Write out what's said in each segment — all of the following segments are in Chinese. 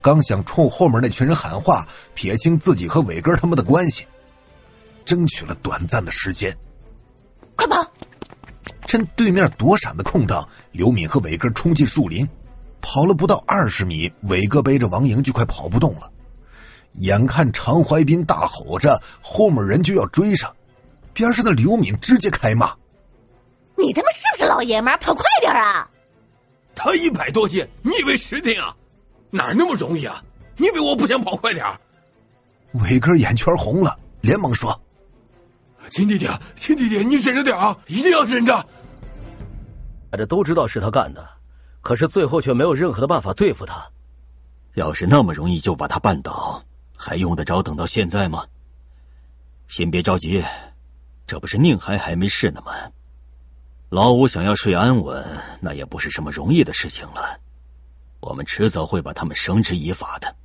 刚想冲后面那群人喊话，撇清自己和伟哥他们的关系，争取了短暂的时间。 快跑！ 趁对面躲闪的空档，刘敏和伟哥冲进树林，跑了不到20米，伟哥背着王莹就快跑不动了。眼看常怀斌大吼着，后面人就要追上，边上的刘敏直接开骂： 你他妈是不是老爷们儿？跑快点啊！ 他100多斤，你以为10斤啊？哪那么容易啊？你以为我不想跑快点？ 伟哥眼圈红了，连忙说： 亲弟弟，亲弟弟，你忍着点啊，一定要忍着。 大家都知道是他干的，可是最后却没有任何的办法对付他。 要是那么容易就把他绊倒，还用得着等到现在吗？先别着急，这不是宁海还没事呢吗？老五想要睡安稳，那也不是什么容易的事情了。我们迟早会把他们绳之以法的。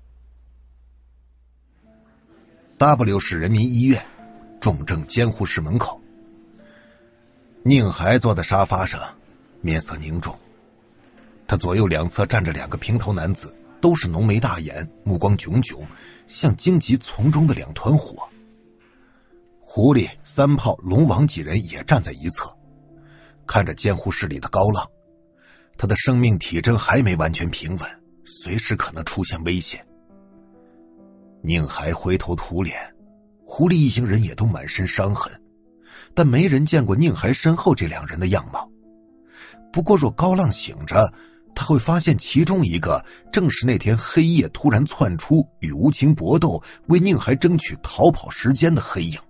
W 市人民医院重症监护室门口，宁海坐在沙发上，面色凝重。他左右两侧站着2个平头男子，都是浓眉大眼，目光炯炯，像荆棘丛中的2团火。狐狸、三炮、龙王几人也站在一侧，看着监护室里的高浪，他的生命体征还没完全平稳，随时可能出现危险。宁海灰头土脸，狐狸一行人也都满身伤痕，但没人见过宁海身后这2人的样貌。不过若高浪醒着，他会发现其中一个正是那天黑夜突然窜出与无情搏斗，为宁海争取逃跑时间的黑影。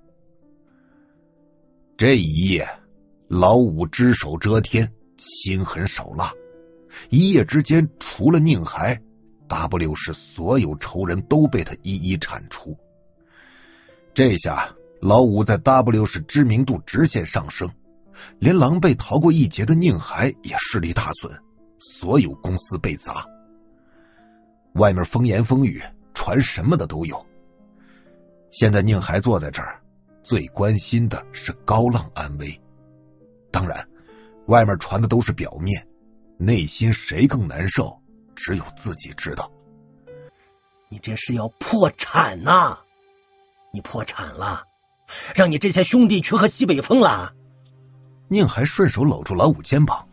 这一夜，老五只手遮天，心狠手辣。一夜之间，除了宁海，W 市所有仇人都被他一一铲除。这下老五在 W 市知名度直线上升，连狼狈逃过一劫的宁海也势力大损，所有公司被砸。外面风言风语，传什么的都有。现在宁海坐在这儿，最关心的是高浪安危。当然，外面传的都是表面，内心谁更难受，只有自己知道。 你这是要破产呐！你破产了，让你这些兄弟去喝西北风了。 宁海顺手搂住老五肩膀。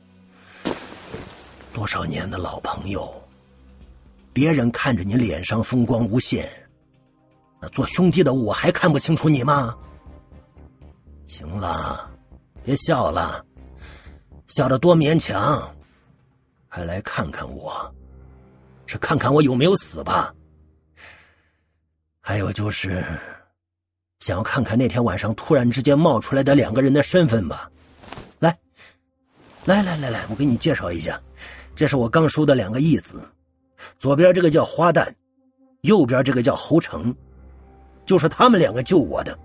多少年的老朋友，别人看着你脸上风光无限，那做兄弟的我还看不清楚你吗？行了，别笑了，笑得多勉强，还来看看我，是看看我有没有死吧。还有就是想要看看那天晚上突然之间冒出来的2个人的身份吧。来，我给你介绍一下，这是我刚收的2个义子，左边这个叫花旦，右边这个叫侯成，就是他们2个救我的。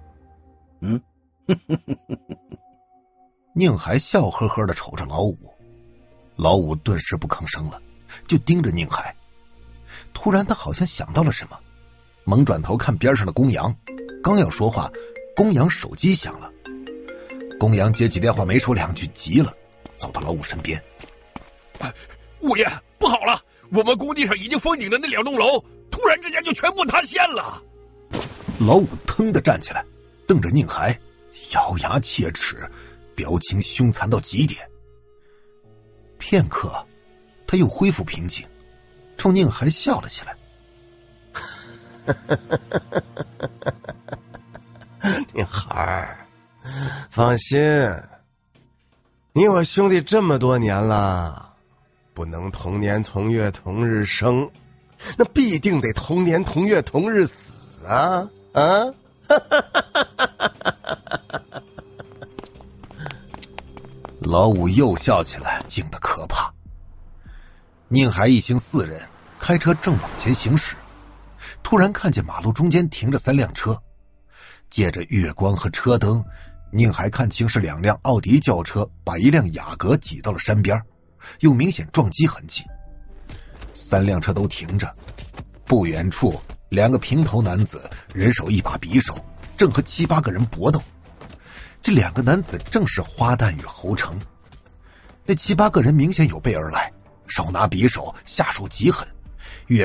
宁海笑呵呵地瞅着老五，老五顿时不吭声了，就盯着宁海。突然他好像想到了什么，猛转头看边上的公羊，刚要说话，公羊手机响了。公羊接起电话没说2句，急了，走到老五身边。 五爷，不好了，我们工地上已经封顶的那2栋楼突然之间就全部塌陷了。 老五腾地站起来，瞪着宁海，咬牙切齿，表情凶残到极点。片刻，他又恢复平静，冲宁海笑了起来。 宁海，放心，你我兄弟这么多年了，不能同年同月同日生，那必定得同年同月同日死啊！ 老五又笑起来，静得可怕。宁海一行4人开车正往前行驶，突然看见马路中间停着3辆车，借着月光和车灯，宁海看清是2辆奥迪轿车把一辆雅阁挤到了山边，有明显撞击痕迹。3辆车都停着，不远处2个平头男子人手一把匕首，正和7、8个人搏斗。这2个男子正是花旦与侯成。那7、8个人明显有备而来，手拿匕首，下手极狠， 越